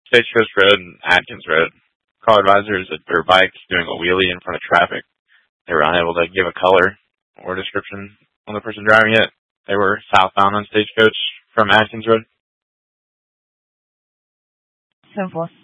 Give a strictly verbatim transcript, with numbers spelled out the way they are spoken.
Stagecoach Road and Atkins Road. Car advisors at their bike doing a wheelie in front of traffic. They were unable to give a color or description on the person driving it. They were southbound on Stagecoach from Atkins Road. ten four.